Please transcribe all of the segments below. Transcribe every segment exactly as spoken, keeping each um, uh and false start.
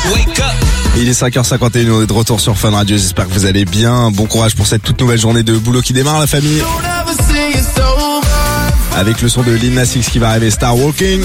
Il est cinq heures cinquante et une, on est de retour sur Fun Radio, j'espère que vous allez bien. Bon courage pour cette toute nouvelle journée de boulot qui démarre, la famille. Avec le son de Lil Nas X qui va arriver, Star Walking.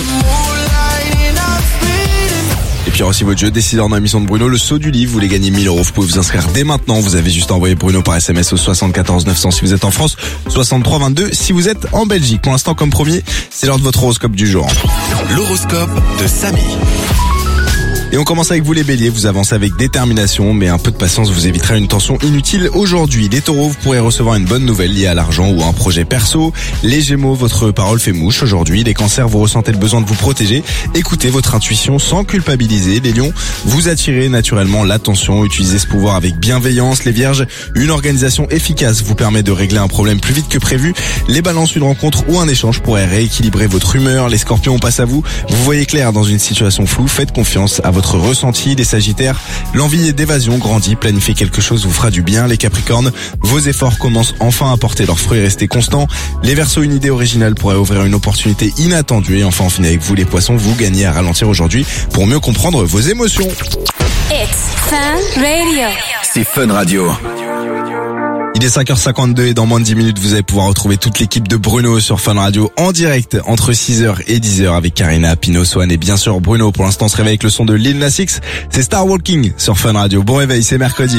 Et puis aussi votre jeu décideur dans l'émission de Bruno, le saut du livre. Vous voulez gagner mille euros, vous pouvez vous inscrire dès maintenant. Vous avez juste envoyé Bruno par S M S au soixante-quatorze neuf cents si vous êtes en France, soixante-trois vingt-deux si vous êtes en Belgique. Pour l'instant, comme promis, c'est l'heure de votre horoscope du jour. L'horoscope de Samy. Et on commence avec vous les béliers, vous avancez avec détermination, mais un peu de patience vous évitera une tension inutile aujourd'hui. Les taureaux, vous pourrez recevoir une bonne nouvelle liée à l'argent ou à un projet perso. Les gémeaux, votre parole fait mouche aujourd'hui. Les cancers, vous ressentez le besoin de vous protéger. Écoutez votre intuition sans culpabiliser. Les lions, vous attirez naturellement l'attention, utilisez ce pouvoir avec bienveillance. Les vierges, une organisation efficace vous permet de régler un problème plus vite que prévu. Les balances, une rencontre ou un échange pourrait rééquilibrer votre humeur. Les scorpions, on passe à vous. Vous voyez clair dans une situation floue, faites confiance à votre votre ressenti. Les sagittaires, l'envie d'évasion grandit, planifier quelque chose vous fera du bien. Les capricornes, vos efforts commencent enfin à porter leurs fruits, restez constants. Les verseaux, une idée originale pourrait ouvrir une opportunité inattendue. Et enfin, on finit avec vous les poissons, vous gagnez à ralentir aujourd'hui pour mieux comprendre vos émotions. It's Fun Radio. C'est Fun Radio. Il est cinq heures cinquante-deux et dans moins de dix minutes, vous allez pouvoir retrouver toute l'équipe de Bruno sur Fun Radio en direct entre six heures et dix heures avec Karina, Pino, Swan et bien sûr Bruno. Pour l'instant, on se réveille avec le son de Lil Nas X. C'est Star Walking sur Fun Radio. Bon réveil, c'est mercredi.